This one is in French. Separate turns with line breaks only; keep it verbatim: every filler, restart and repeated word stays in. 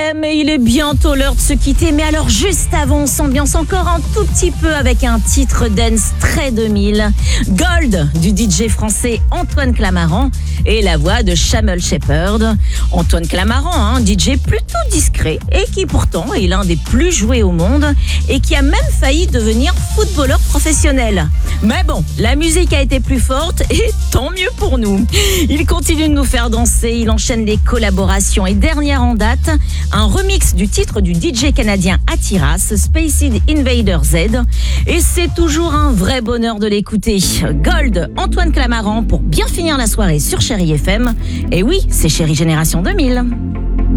F M et il est bientôt l'heure de se quitter. Mais alors juste avant, on s'ambiance encore un tout petit peu avec un titre dance très deux mille. Gold du D J français Antoine Clamaran et la voix de Chamel Shepherd. Antoine Clamaran, un D J plutôt discret et qui pourtant est l'un des plus joués au monde et qui a même failli devenir footballeur professionnel. Mais bon, la musique a été plus forte et tant mieux pour nous. Il continue de nous faire danser, il enchaîne les collaborations et dernière en date, un remix du titre du D J canadien Atiras, Spaced Invader Z. Et c'est toujours un vrai bonheur de l'écouter. Gold, Antoine Clamaran pour bien finir la soirée sur Chérie F M. Et oui, c'est Chérie Génération deux mille.